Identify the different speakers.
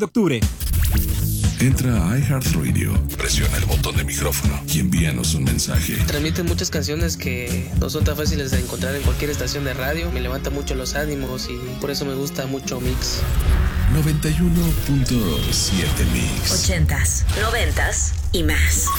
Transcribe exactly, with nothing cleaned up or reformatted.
Speaker 1: de octubre.
Speaker 2: Entra a iHeartRadio, presiona el botón de micrófono y envíanos un mensaje.
Speaker 3: Transmiten muchas canciones que no son tan fáciles de encontrar en cualquier estación de radio. Me levanta mucho los ánimos y por eso me gusta mucho Mix.
Speaker 2: noventa y uno punto siete Mix.
Speaker 4: Ochentas, noventas y más.